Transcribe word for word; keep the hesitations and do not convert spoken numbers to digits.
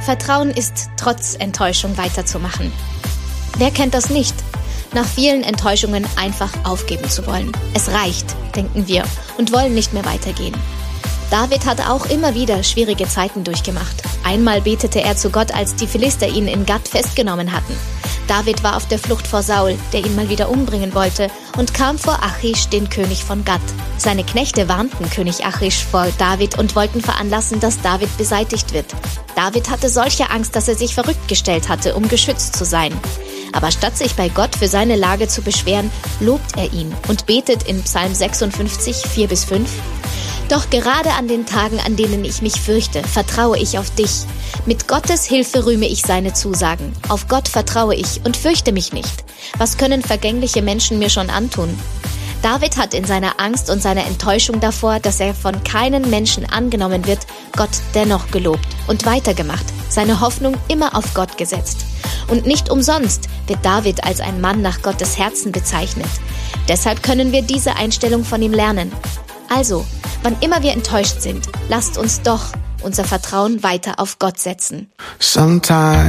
Vertrauen ist, trotz Enttäuschung weiterzumachen. Wer kennt das nicht? Nach vielen Enttäuschungen einfach aufgeben zu wollen. Es reicht, denken wir, und wollen nicht mehr weitergehen. David hat auch immer wieder schwierige Zeiten durchgemacht. Einmal betete er zu Gott, als die Philister ihn in Gat festgenommen hatten. David war auf der Flucht vor Saul, der ihn mal wieder umbringen wollte, und kam vor Achish, den König von Gat. Seine Knechte warnten König Achish vor David und wollten veranlassen, dass David beseitigt wird. David hatte solche Angst, dass er sich verrückt gestellt hatte, um geschützt zu sein. Aber statt sich bei Gott für seine Lage zu beschweren, lobt er ihn und betet in Psalm sechsundfünfzig, vier bis fünf: Doch gerade an den Tagen, an denen ich mich fürchte, vertraue ich auf dich. Mit Gottes Hilfe rühme ich seine Zusagen. Auf Gott vertraue ich und fürchte mich nicht. Was können vergängliche Menschen mir schon antun? David hat in seiner Angst und seiner Enttäuschung davor, dass er von keinen Menschen angenommen wird, Gott dennoch gelobt und weitergemacht, seine Hoffnung immer auf Gott gesetzt. Und nicht umsonst wird David als ein Mann nach Gottes Herzen bezeichnet. Deshalb können wir diese Einstellung von ihm lernen. Also, wann immer wir enttäuscht sind, lasst uns doch unser Vertrauen weiter auf Gott setzen. Sometimes